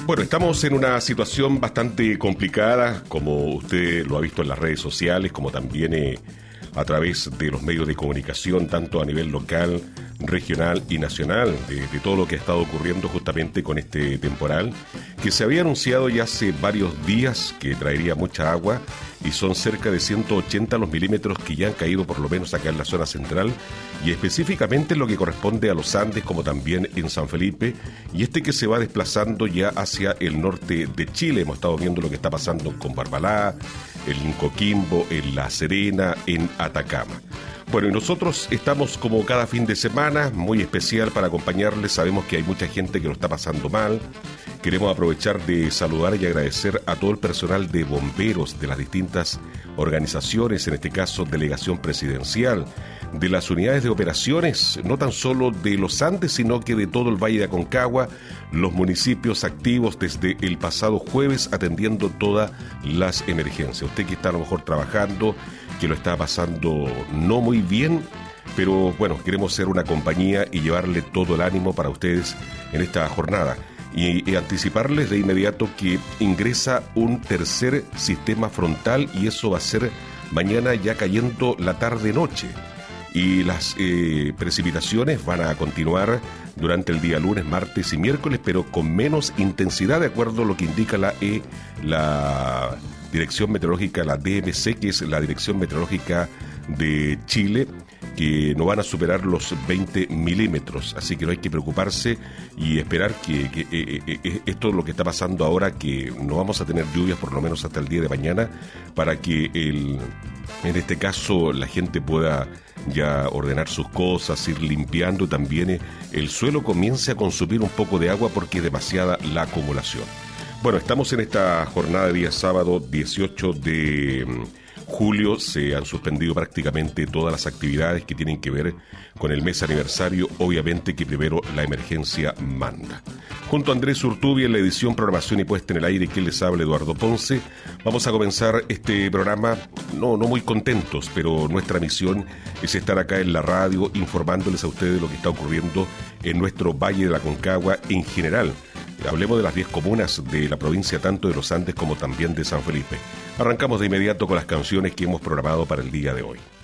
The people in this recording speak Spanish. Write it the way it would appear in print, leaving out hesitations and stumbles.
Bueno, estamos en una situación bastante complicada, como usted lo ha visto en las redes sociales, como también a través de los medios de comunicación, tanto a nivel local, regional y nacional, de todo lo que ha estado ocurriendo justamente con este temporal, que se había anunciado ya hace varios días que traería mucha agua, y son cerca de 180 los milímetros que ya han caído por lo menos acá en la zona central, y específicamente en lo que corresponde a los Andes, como también en San Felipe, y que se va desplazando ya hacia el norte de Chile. Hemos estado viendo lo que está pasando con Barbalá, en Coquimbo, en La Serena, en Atacama. Bueno, y nosotros estamos como cada fin de semana, muy especial para acompañarles. Sabemos que hay mucha gente que lo está pasando mal. Queremos aprovechar de saludar y agradecer a todo el personal de bomberos de las distintas organizaciones, en este caso Delegación Presidencial, de las unidades de operaciones, no tan solo de los Andes, sino que de todo el Valle de Aconcagua, los municipios activos desde el pasado jueves atendiendo todas las emergencias. Usted que está a lo mejor trabajando, que lo está pasando no muy bien, pero bueno, queremos ser una compañía y llevarle todo el ánimo para ustedes en esta jornada. Y anticiparles de inmediato que ingresa un tercer sistema frontal, y eso va a ser mañana ya cayendo la tarde-noche. Y las precipitaciones van a continuar durante el día lunes, martes y miércoles, pero con menos intensidad, de acuerdo a lo que indica la Dirección Meteorológica, la DMC, que es la Dirección Meteorológica de Chile, que no van a superar los 20 milímetros, así que no hay que preocuparse y esperar que esto es lo que está pasando ahora, que no vamos a tener lluvias por lo menos hasta el día de mañana, para que en este caso la gente pueda ya ordenar sus cosas, ir limpiando, también el suelo comience a consumir un poco de agua porque es demasiada la acumulación. Bueno, estamos en esta jornada de día sábado 18 de julio. Se han suspendido prácticamente todas las actividades que tienen que ver con el mes aniversario, obviamente que primero la emergencia manda. Junto a Andrés Urtubia en la edición, programación y puesta en el aire, que les habla Eduardo Ponce, vamos a comenzar este programa no muy contentos, pero nuestra misión es estar acá en la radio informándoles a ustedes lo que está ocurriendo en nuestro Valle de la Aconcagua en general. Hablemos de las 10 comunas de la provincia, tanto de los Andes como también de San Felipe. Arrancamos de inmediato con las canciones que hemos programado para el día de hoy.